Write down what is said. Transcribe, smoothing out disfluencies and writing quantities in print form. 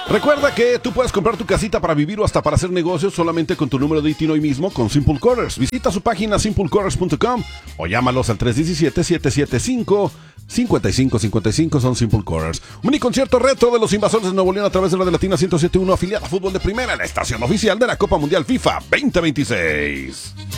Recuerda que tú puedes comprar tu casita para vivir o hasta para hacer negocios solamente con tu número de ITIN hoy mismo con Simple Quarters. Visita su página simplequarters.com o llámalos al 317-775-5555. Son Simple Quarters. Un mini concierto retro de los Invasores de Nuevo León a través de Radio Latina 107.1, afiliada a Fútbol de Primera, la estación oficial de la Copa Mundial FIFA 2026.